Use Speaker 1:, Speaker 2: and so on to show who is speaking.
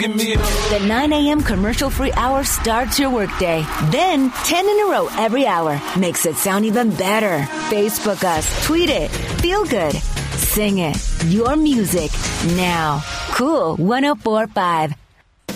Speaker 1: give me up.
Speaker 2: The 9 a.m. commercial-free hour starts your workday. Then 10 in a row every hour makes it sound even better. Facebook us, tweet it, feel good, sing it. Your music now. Cool 104.5.